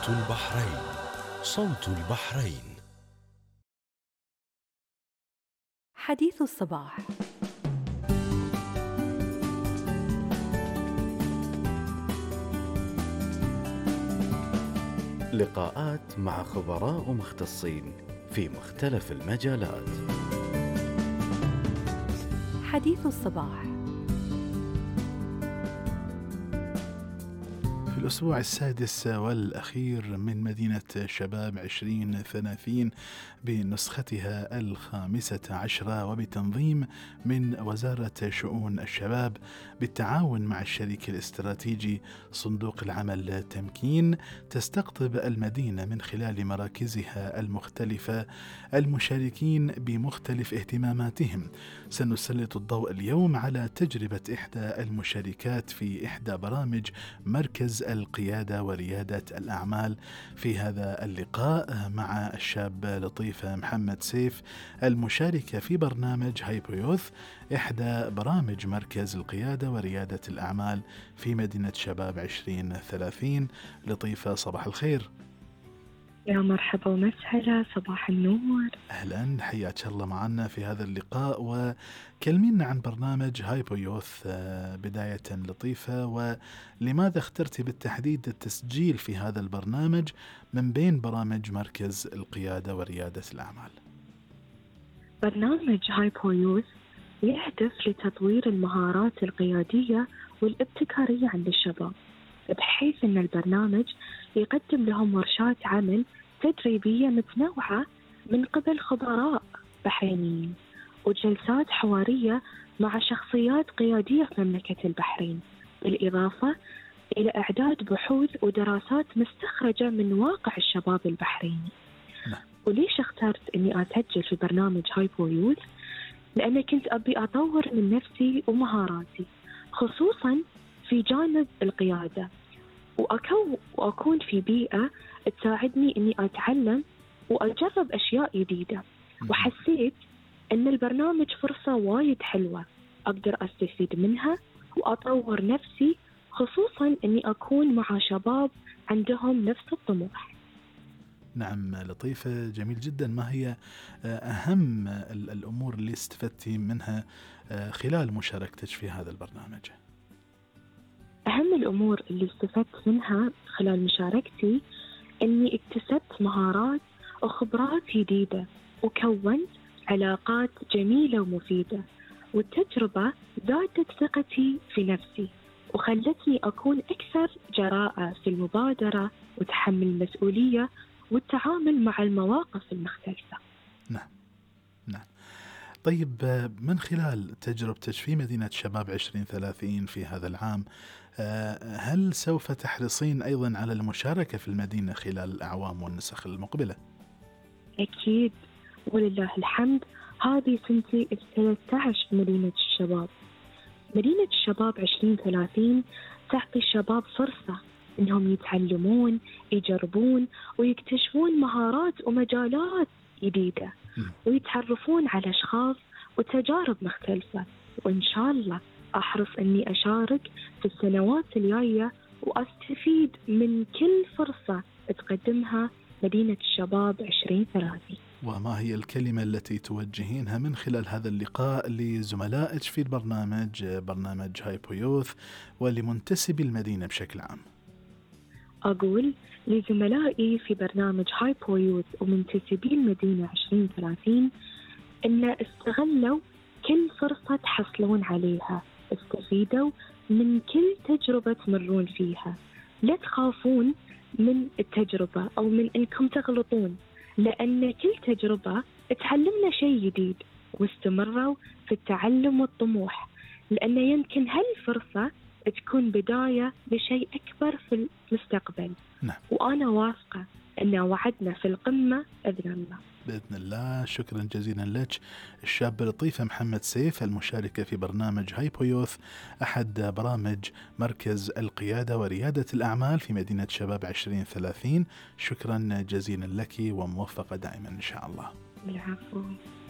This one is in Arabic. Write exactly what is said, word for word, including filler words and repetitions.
صوت البحرين. صوت البحرين. حديث الصباح. لقاءات مع خبراء مختصين في مختلف المجالات. حديث الصباح. في الأسبوع السادس والأخير من مدينة شباب عشرين ثلاثين بنسختها الخامسة عشرة وبتنظيم من وزارة شؤون الشباب بالتعاون مع الشريك الاستراتيجي صندوق العمل تمكين، تستقطب المدينة من خلال مراكزها المختلفة المشاركين بمختلف اهتماماتهم. سنسلط الضوء اليوم على تجربة إحدى المشاركات في إحدى برامج مركز القيادة وريادة الأعمال. في هذا اللقاء مع الشاب لطيفة محمد سيف المشاركة في برنامج هايبويوث، إحدى برامج مركز القيادة وريادة الأعمال في مدينة شباب عشرين ثلاثين. لطيفة، صباح الخير. يا مرحبا ومسهلا، صباح النور. أهلا، حياك الله معنا في هذا اللقاء. وكلمينا عن برنامج هايبويوث بداية لطيفة، ولماذا اخترتي بالتحديد التسجيل في هذا البرنامج من بين برامج مركز القيادة وريادة الأعمال؟ برنامج هايبويوث يهدف لتطوير المهارات القيادية والابتكارية عند الشباب، بحيث أن البرنامج يقدم لهم ورشات عمل تدريبية متنوعة من قبل خبراء بحرينيين، وجلسات حوارية مع شخصيات قيادية في مملكة البحرين، بالإضافة إلى إعداد بحوث ودراسات مستخرجة من واقع الشباب البحريني. وليش اخترت أني أسجل في برنامج هايبويوث؟ لأني كنت أبي أطور من نفسي ومهاراتي، خصوصاً في جانب القيادة، وأكو وأكون في بيئة تساعدني أني أتعلم وأجرب أشياء جديدة. وحسيت أن البرنامج فرصة وايد حلوة أقدر أستفيد منها وأطور نفسي، خصوصاً أني أكون مع شباب عندهم نفس الطموح. نعم لطيفة، جميل جدا. ما هي أهم الأمور اللي استفدتي منها خلال مشاركتك في هذا البرنامج؟ أهم الأمور اللي استفدت منها خلال مشاركتي أني اكتسبت مهارات وخبرات جديدة، وكونت علاقات جميلة ومفيدة، والتجربة زادت ثقتي في نفسي وخلتني أكون أكثر جراءة في المبادرة وتحمل المسؤولية والتعامل مع المواقف المختلفة. نعم نعم. طيب، من خلال تجربتك في مدينة شباب عشرين ثلاثين في هذا العام، هل سوف تحرصين أيضا على المشاركة في المدينة خلال الأعوام والنسخ المقبلة؟ أكيد، ولله الحمد. هذه سنتي الثلاثة عشر في مدينة الشباب. مدينة الشباب عشرين ثلاثين تعطي الشباب فرصة إنهم يتعلمون، يجربون ويكتشفون مهارات ومجالات جديدة، ويتعرفون على أشخاص وتجارب مختلفة. وإن شاء الله أحرص أني أشارك في السنوات الجاية وأستفيد من كل فرصة تقدمها مدينة الشباب عشرين ثلاثين. وما هي الكلمة التي توجهينها من خلال هذا اللقاء لزملائك في البرنامج برنامج هايبويوث ولمنتسبي المدينة بشكل عام؟ أقول لزملائي في برنامج هايبويوث ومنتسبي المدينة عشرين ثلاثين إن استغلوا كل فرصة تحصلون عليها، استفيدوا من كل تجربة تمرون فيها، لا تخافون من التجربة أو من إنكم تغلطون، لأن كل تجربة تعلمنا شيء جديد، واستمروا في التعلم والطموح، لأن يمكن هالفرصة تكون بداية لشيء أكبر في المستقبل. نعم. وأنا واثقة أن وعدنا في القمة بإذن الله. بإذن الله. شكرا جزيلا لك الشابة لطيفة محمد سيف المشاركة في برنامج هايبويوث، أحد برامج مركز القيادة وريادة الأعمال في مدينة شباب عشرين ثلاثين. شكرا جزيلا لك وموفقة دائما إن شاء الله. العفو.